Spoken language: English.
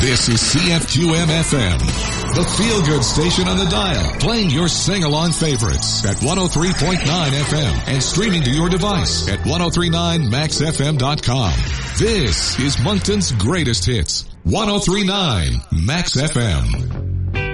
This is CFQM-FM, the feel-good station on the dial, playing your sing-along favorites at 103.9 FM and streaming to your device at 1039maxfm.com. This is Moncton's greatest hits, 1039 Max FM.